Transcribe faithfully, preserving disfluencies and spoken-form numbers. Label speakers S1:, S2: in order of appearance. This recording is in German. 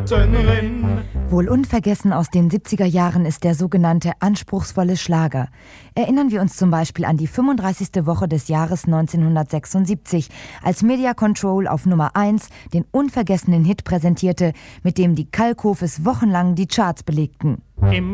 S1: Gürtelrinn.
S2: Wohl unvergessen aus den siebziger Jahren ist der sogenannte anspruchsvolle Schlager. Erinnern wir uns zum Beispiel an die fünfunddreißigste Woche des Jahres neunzehnhundertsechsundsiebzig, als Media Control auf Nummer eins den unvergessenen Hit präsentierte, mit dem die Kalkhofes wochenlang die Charts belegten.
S1: Im